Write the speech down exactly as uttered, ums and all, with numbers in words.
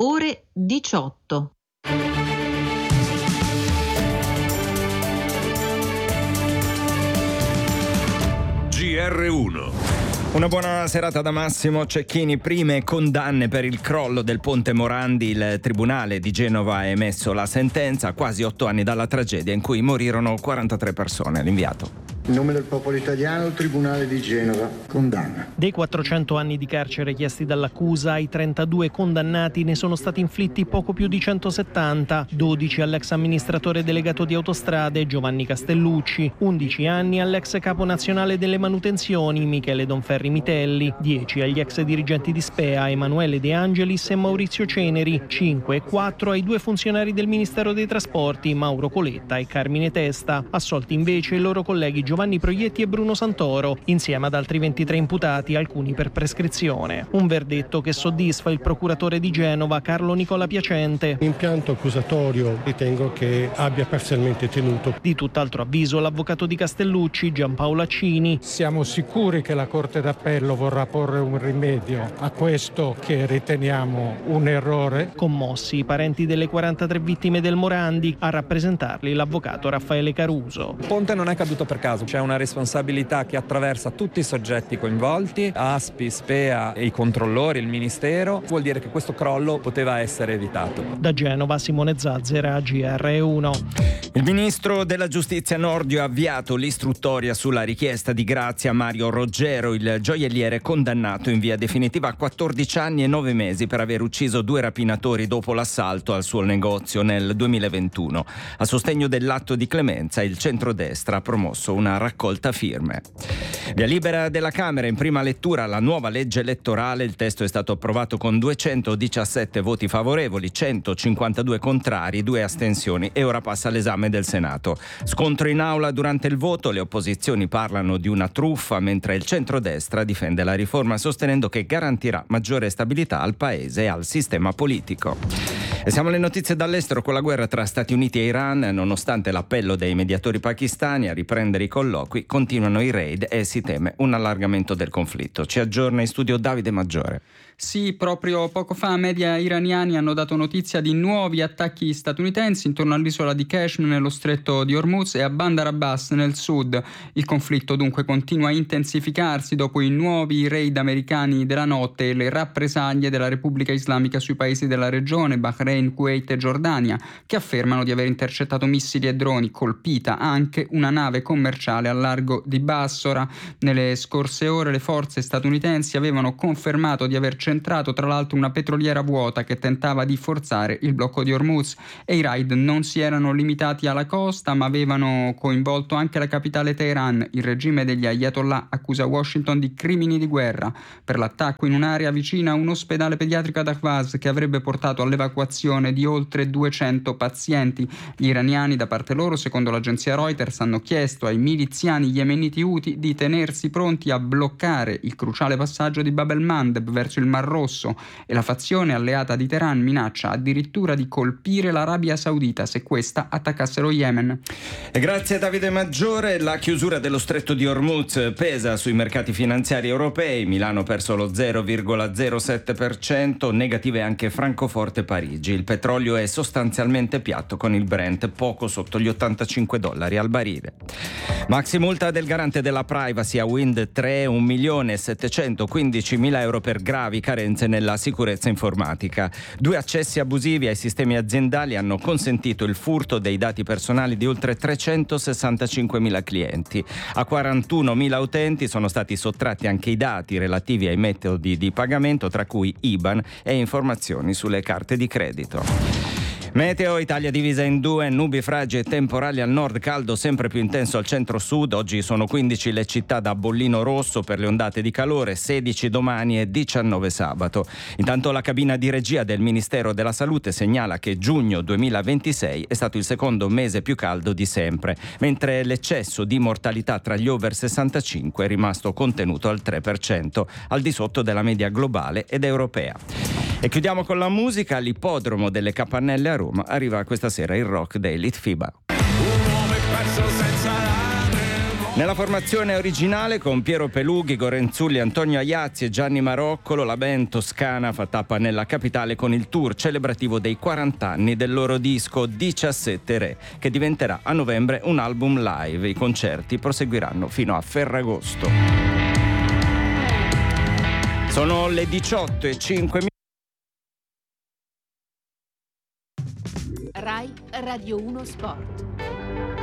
ore diciotto. G R uno. Una buona serata da Massimo Cecchini. Prime condanne per il crollo del ponte Morandi. Il Tribunale di Genova ha emesso la sentenza a quasi otto anni dalla tragedia in cui morirono quarantatré persone. L'inviato. In nome del popolo italiano, il Tribunale di Genova condanna. Dei quattrocento anni di carcere chiesti dall'accusa, ai trentadue condannati ne sono stati inflitti poco più di centosettanta, dodici all'ex amministratore delegato di Autostrade Giovanni Castellucci, undici anni all'ex capo nazionale delle manutenzioni Michele Donferri Mitelli, dieci agli ex dirigenti di Spea Emanuele De Angelis e Maurizio Ceneri, cinque e quattro ai due funzionari del Ministero dei Trasporti Mauro Coletta e Carmine Testa, assolti invece i loro colleghi Giovanni Proietti e Bruno Santoro, insieme ad altri ventitré imputati, alcuni per prescrizione. Un verdetto che soddisfa il procuratore di Genova Carlo Nicola Piacente. L'impianto accusatorio ritengo che abbia parzialmente tenuto. Di tutt'altro avviso l'avvocato di Castellucci Giampaolo Accini. Siamo sicuri che la Corte d'Appello vorrà porre un rimedio a questo che riteniamo un errore? Commossi i parenti delle quarantatré vittime del Morandi, a rappresentarli l'avvocato Raffaele Caruso. Il ponte non è caduto per caso. C'è una responsabilità che attraversa tutti i soggetti coinvolti, Aspi, Spea, i controllori, il Ministero. Vuol dire che questo crollo poteva essere evitato. Da Genova Simone Zazzera, G R uno. Il ministro della Giustizia Nordio ha avviato l'istruttoria sulla richiesta di grazia a Mario Roggero, il gioielliere condannato in via definitiva a quattordici anni e nove mesi per aver ucciso due rapinatori dopo l'assalto al suo negozio nel duemilaventuno. A sostegno dell'atto di clemenza, il centrodestra ha promosso una raccolta firme. Via libera della Camera in prima lettura la nuova legge elettorale. Il testo è stato approvato con duecentodiciassette voti favorevoli, centocinquantadue contrari, due astensioni e ora passa all'esame del Senato. Scontro in aula durante il voto, le opposizioni parlano di una truffa mentre il centrodestra difende la riforma sostenendo che garantirà maggiore stabilità al paese e al sistema politico. E siamo alle notizie dall'estero con la guerra tra Stati Uniti e Iran. Nonostante l'appello dei mediatori pakistani a riprendere i colloqui, continuano i raid e si teme un allargamento del conflitto. Ci aggiorna in studio Davide Maggiore. Sì, proprio poco fa media iraniani hanno dato notizia di nuovi attacchi statunitensi intorno all'isola di Keshm nello stretto di Hormuz e a Bandar Abbas nel sud. Il conflitto dunque continua a intensificarsi dopo i nuovi raid americani della notte e le rappresaglie della Repubblica Islamica sui paesi della regione, Bahrain, Kuwait e Giordania, che affermano di aver intercettato missili e droni. Colpita anche una nave commerciale al largo di Bassora. Nelle scorse ore le forze statunitensi avevano confermato di aver centrato tra l'altro una petroliera vuota che tentava di forzare il blocco di Hormuz, e i raid non si erano limitati alla costa ma avevano coinvolto anche la capitale Teheran. Il regime degli Ayatollah accusa Washington di crimini di guerra per l'attacco in un'area vicina a un ospedale pediatrico ad Ahvaz che avrebbe portato all'evacuazione di oltre duecento pazienti. Gli iraniani da parte loro, secondo l'agenzia Reuters, hanno chiesto ai miliziani yemeniti Houthi di tenersi pronti a bloccare il cruciale passaggio di Bab el-Mandeb verso il Mar Rosso, e la fazione alleata di Teheran minaccia addirittura di colpire l'Arabia Saudita se questa attaccasse lo Yemen. E grazie a Davide Maggiore. La chiusura dello stretto di Hormuz pesa sui mercati finanziari europei. Milano ha perso lo zero virgola zero sette per cento, negative anche Francoforte e Parigi. Il petrolio è sostanzialmente piatto con il Brent poco sotto gli ottantacinque dollari al barile. Maxi multa del garante della privacy a Wind tre, un milione settecentoquindicimila euro per gravi carenze nella sicurezza informatica. Due accessi abusivi ai sistemi aziendali hanno consentito il furto dei dati personali di oltre trecentosessantacinquemila clienti. A quarantunomila utenti sono stati sottratti anche i dati relativi ai metodi di pagamento, tra cui I B A N e informazioni sulle carte di credito. Meteo, Italia divisa in due, nubi fragi e temporali al nord, caldo sempre più intenso al centro-sud. Oggi sono quindici le città da bollino rosso per le ondate di calore, sedici domani e diciannove sabato. Intanto la cabina di regia del Ministero della Salute segnala che giugno duemilaventisei è stato il secondo mese più caldo di sempre, mentre l'eccesso di mortalità tra gli over sessantacinque è rimasto contenuto al tre per cento, al di sotto della media globale ed europea. E chiudiamo con la musica. All'ippodromo delle Capannelle a Roma arriva questa sera il rock dei Litfiba. Un uomo è perso senza Nella formazione originale con Piero Pelughi, Gorenzulli, Antonio Aiazzi e Gianni Maroccolo, la band toscana fa tappa nella capitale con il tour celebrativo dei quaranta anni del loro disco diciassette Re, che diventerà a novembre un album live. I concerti proseguiranno fino a Ferragosto. Sono le diciotto e cinque minuti. Rai Radio uno Sport.